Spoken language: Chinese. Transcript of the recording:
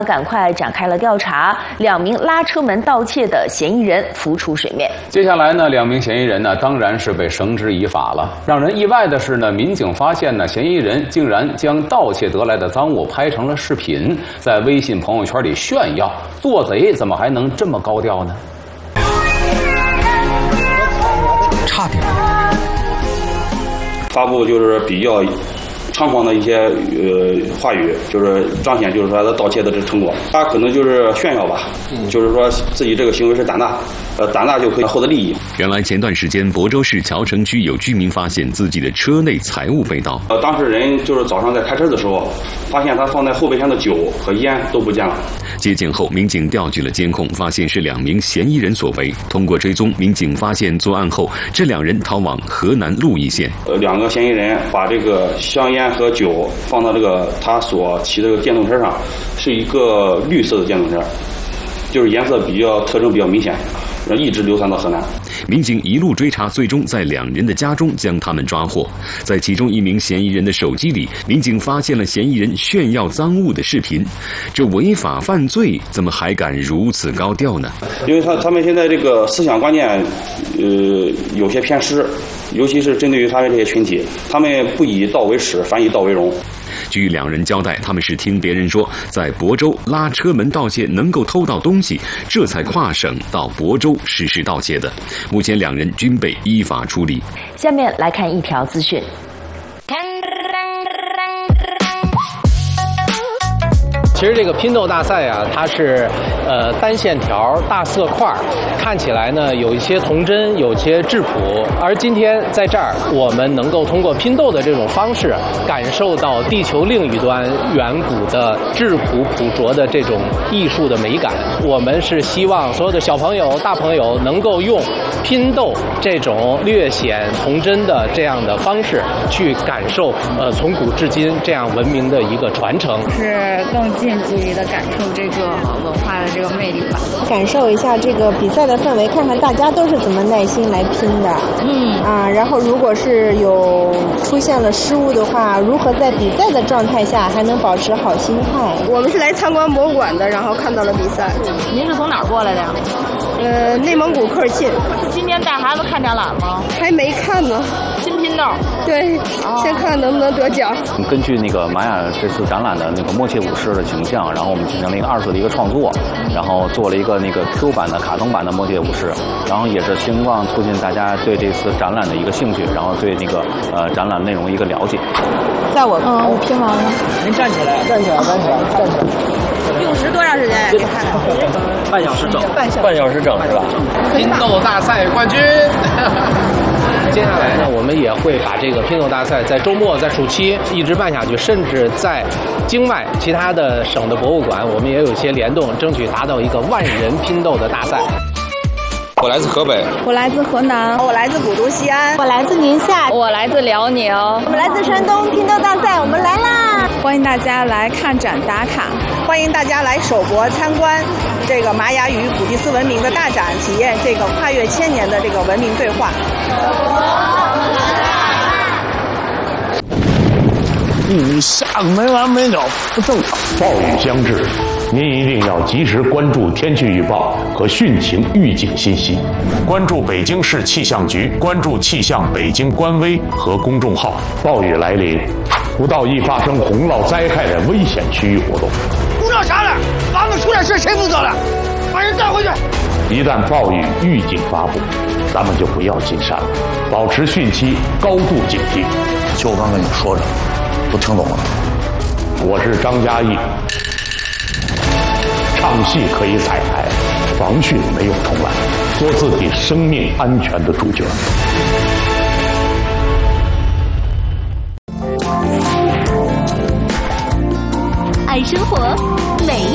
赶快展开了调查，2名拉车门盗窃的嫌疑人浮出水面。 接下来呢，2名嫌疑人呢，当然是被绳之以法了。让人意外的是呢，民警发现呢，嫌疑人竟然将盗窃得来的赃物拍成了视频，在微信朋友圈里炫耀。做贼怎么还能这么高调呢？ 差点。 发布就是比较猖狂的一些话语，就是彰显就是说他盗窃的这成果，他可能就是炫耀吧，就是说自己这个行为是胆大就可以获得利益。 原来前段时间亳州市谯城区有居民发现自己的车内财物被盗， 当事人就是早上在开车的时候，发现他放在后备箱的酒和烟都不见了。 接警后，民警调取了监控，发现是2名嫌疑人所为。通过追踪，民警发现作案后，这2人逃往河南鹿邑县。 2个嫌疑人把这个香烟和酒放到这个他所骑的这个电动车上，是一个绿色的电动车，就是颜色特征比较明显，一直流传到河南。 民警一路追查，最终在2人的家中将他们抓获。在其中1名嫌疑人的手机里，民警发现了嫌疑人炫耀赃物的视频。这违法犯罪怎么还敢如此高调呢？ 因为他们现在这个思想观念，有些偏失，尤其是针对于他们这些群体，他们不以盗为耻，反以盗为荣。 据2人交代，他们是听别人说在亳州拉车门盗窃能够偷到东西，这才跨省到亳州实施盗窃的。目前2人均被依法处理。 下面来看一条资讯。 其实这个拼豆大赛啊，它是单线条大色块，看起来呢有一些童真，有些质朴。而今天在这儿，我们能够通过拼豆的这种方式，感受到地球另一端远古的质朴朴拙的这种艺术的美感。我们是希望所有的小朋友、大朋友能够用拼豆这种略显童真的这样的方式，去感受从古至今这样文明的一个传承。 是更近距离的感受这个文化的这个魅力吧， 感受一下这个比赛的氛围，看看大家都是怎么耐心来拼的。然后如果是有出现了失误的话，如何在比赛的状态下还能保持好心态？ 我们是来参观博物馆的，然后看到了比赛。 您是从哪儿过来的呀？ 内蒙古科尔沁。 今天带孩子看展览吗？ 还没看呢。 新拼豆。 对，先看能不能得奖。 根据那个玛雅这次展览的那个默契武士的形象，然后我们进行了一个2次的一个创作，然后做了一个那个 Q 版的卡通版的默契武士，然后也是希望促进大家对这次展览的一个兴趣，然后对那个展览内容一个了解。 在我拼完了。 您站起来。 用时多长时间呀？你看看。 半小时整。 半小时整是吧？ 拼豆大赛冠军。接下来呢，我们也会把这个拼豆大赛在周末、在暑期一直办下去，甚至在境外其他的省的博物馆，我们也有一些联动，争取达到一个10000人拼豆的大赛。 我来自河北， 我来自河南， 我来自古都西安， 我来自宁夏， 我来自辽宁， 我们来自山东。拼豆大赛，我们来啦！ 欢迎大家来看展打卡， 欢迎大家来首博参观这个玛雅与古蒂斯文明的大展，体验这个跨越1000年的这个文明对话。 下个没完没了，不正常。暴雨将至，您一定要及时关注天气预报和汛情预警信息，关注北京市气象局，关注气象北京官微和公众号。暴雨来临，不到易发生洪涝灾害的危险区域活动。 不知道啥了，娃们出点事谁负责了？把人带回去。 一旦暴雨预警发布，咱们就不要进山了，保持汛期高度警惕。 就我刚跟你说着，都听懂了。 我是张嘉译，唱戏可以彩排，防汛没有重来，做自己生命安全的主角。